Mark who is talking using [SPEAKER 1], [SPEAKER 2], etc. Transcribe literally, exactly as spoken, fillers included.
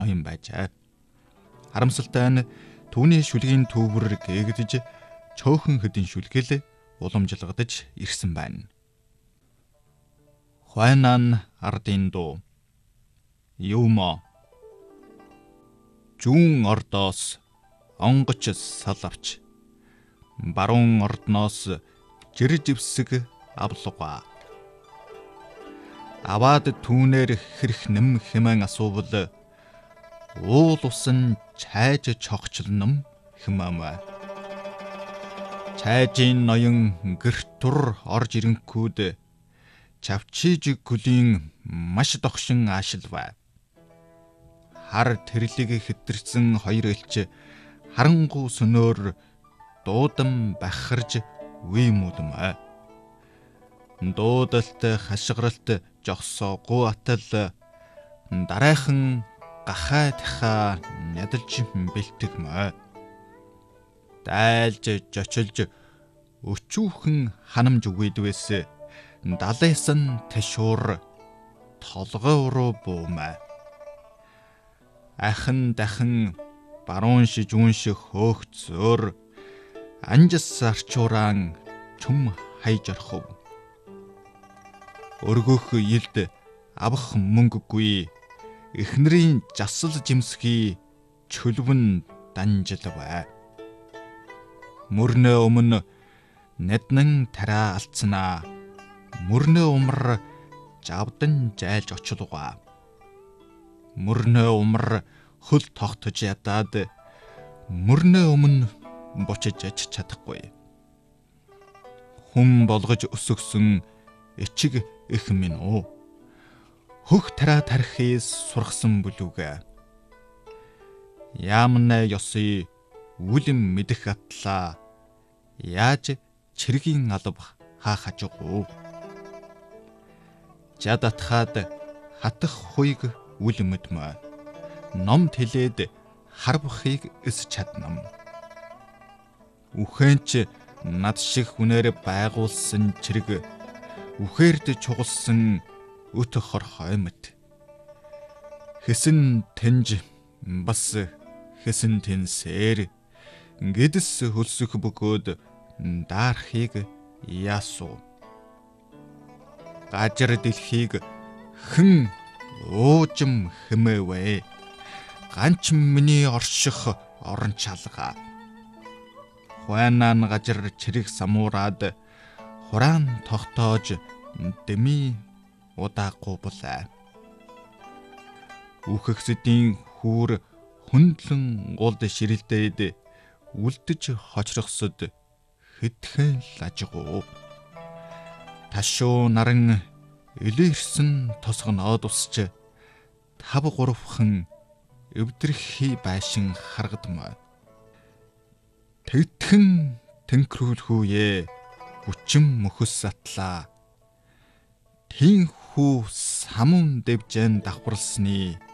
[SPEAKER 1] ноён байжээ. Харамсалтай нь түүний шүлгийн төвөр гээгдэж чөөхөн хөдийн шүлгэл уламжилгадж ирсэн байна. Хуайнан ардын дуу. Юумо зүүн ордоос онгоч сал авч баруун ордноос жир живсэг авлага. Аваад түүнээр хэрх нэм хэмээн асуувал уул усан чайж чогчлном хэмээмэ. Чайжийн ноён гэртур орж ирэнгүүд чавчиж гүлийн маш догшин аашилвэ. Хар тэрлэг хэтэрсэн хоёр элч харангуй сөнөөр дуудан бахарж үймүлмэ. Дуудалт хашгиралт жогсоогүй атал дараахан гахай таха ядалж бэлтгэмэ. Дайлж жочилж өчүүхэн ханамж үйдвэс далайсан ташуур толгой руу буумэ. Ахан дахин баруун шиж үнш хөөх зөөр анжас арчууран чум хайж орхов. Өргөх илд авах мөнгөгүй эхнэрийн жасал жимсхий чөлвөн данжилвэ. Мөрнө өмнө нэднэн тараа алдсанаа мөрнө умар жавдан жайлж очлуга. Мөрнө умар хөл тогтож ядаад мөрнө өмнө бочиж аж чадахгүй. Хүм болгож өсөгсөн эчиг их минь уу. Хөх тараа тархис сургасан бүлүүгээ. Яамна ёсый үлэм мэдэх атлаа. Яаж чиргийн алав хаахажгүй. Жад атхаад хатах хуйг үл мэдмэ. Ном тэлээд харвахыг эс чаднам. Үхэнч над шиг хүнээр байгуулсан чирэг үхээрд чугалсан өт хорхой мэт. Хэсэн тэнж бас хэсэн тэнсээр гэдэс хөлсөх бөгөөд даархийг яасуу. Гажир дэлхийг хэн уужим хэмээвэ. Ганч миний орших орон чалга. Хуайнан гажир чирэг самуураад хураан тогтоож дэми удаахгүй болоо. Үхэгсдийн хүүр хөндлөн гулд ширэлдээд үлдэж хочрохсод хэтхэн лажгуу. Ташуу наран илэрсэн тосгоноод усч тав гуравхан өвдрөхий байшин харгадмаа. Тэгтхэн тэнхрүүлхүүе хүчим мөхөс атлаа. Тин хүү самун дэвжэн давхарлсны